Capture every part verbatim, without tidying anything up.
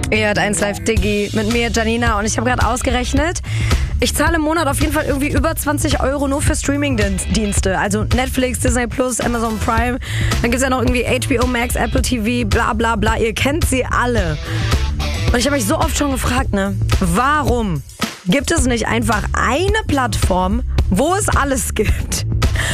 Ihr hört eins Live Diggi mit mir, Janina, und ich habe gerade ausgerechnet, ich zahle im Monat auf jeden Fall irgendwie über zwanzig Euro nur für Streaming-Dienste. Also Netflix, Disney Plus, Amazon Prime. Dann gibt es ja noch irgendwie H B O Max, Apple T V, bla bla bla. Ihr kennt sie alle. Und ich habe mich so oft schon gefragt, ne, warum gibt es nicht einfach eine Plattform, wo es alles gibt?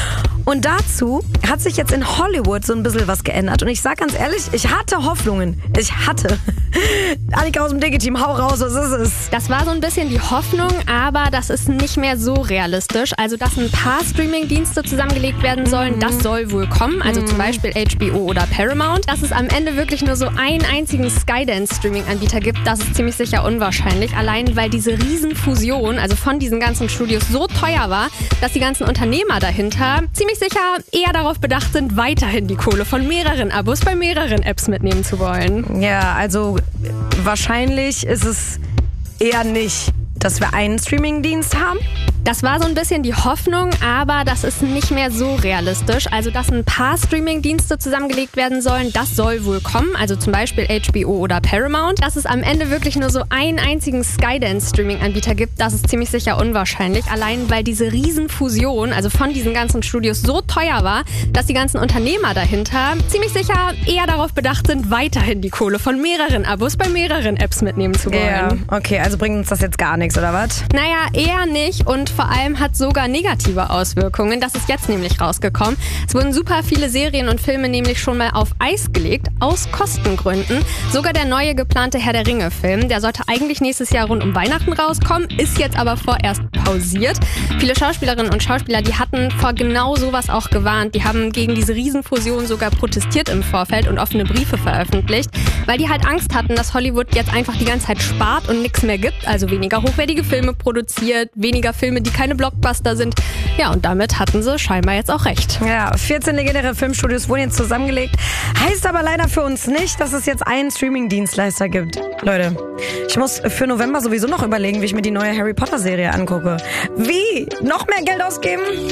Und dazu hat sich jetzt in Hollywood so ein bisschen was geändert. Und ich sag ganz ehrlich, ich hatte Hoffnungen. Ich hatte. Annika aus dem Digi-Team, hau raus, was ist es? Das war so ein bisschen die Hoffnung, aber das ist nicht mehr so realistisch. Also, dass ein paar Streaming-Dienste zusammengelegt werden sollen, mhm. das soll wohl kommen. Also mhm. zum Beispiel H B O oder Paramount. Dass es am Ende wirklich nur so einen einzigen Skydance-Streaming-Anbieter gibt, das ist ziemlich sicher unwahrscheinlich. Allein, weil diese Riesenfusion, also von diesen ganzen Studios, so teuer war, dass die ganzen Unternehmer dahinter ziemlich sicher eher darauf bedacht sind, weiterhin die Kohle von mehreren Abos bei mehreren Apps mitnehmen zu wollen. Ja, also wahrscheinlich ist es eher nicht, dass wir einen Streamingdienst haben. Das war so ein bisschen die Hoffnung, aber das ist nicht mehr so realistisch. Also, dass ein paar Streaming-Dienste zusammengelegt werden sollen, das soll wohl kommen. Also zum Beispiel H B O oder Paramount. Dass es am Ende wirklich nur so einen einzigen Skydance-Streaming-Anbieter gibt, das ist ziemlich sicher unwahrscheinlich. Allein, weil diese Riesenfusion, also von diesen ganzen Studios, so teuer war, dass die ganzen Unternehmer dahinter ziemlich sicher eher darauf bedacht sind, weiterhin die Kohle von mehreren Abos bei mehreren Apps mitnehmen zu wollen. Ja, okay, also bringt uns das jetzt gar nichts, oder was? Naja, eher nicht, und vor allem hat sogar negative Auswirkungen. Das ist jetzt nämlich rausgekommen. Es wurden super viele Serien und Filme nämlich schon mal auf Eis gelegt, aus Kostengründen. Sogar der neue geplante Herr der Ringe-Film, der sollte eigentlich nächstes Jahr rund um Weihnachten rauskommen, ist jetzt aber vorerst pausiert. Viele Schauspielerinnen und Schauspieler, die hatten vor genau sowas auch gewarnt. Die haben gegen diese Riesenfusion sogar protestiert im Vorfeld und offene Briefe veröffentlicht, weil die halt Angst hatten, dass Hollywood jetzt einfach die ganze Zeit spart und nichts mehr gibt, also weniger hochwertige Filme produziert, weniger Filme, die keine Blockbuster sind. Ja, und damit hatten sie scheinbar jetzt auch recht. Ja, vierzehn legendäre Filmstudios wurden jetzt zusammengelegt. Heißt aber leider für uns nicht, dass es jetzt einen Streaming-Dienstleister gibt. Leute, ich muss für November sowieso noch überlegen, wie ich mir die neue Harry Potter-Serie angucke. Wie? Noch mehr Geld ausgeben?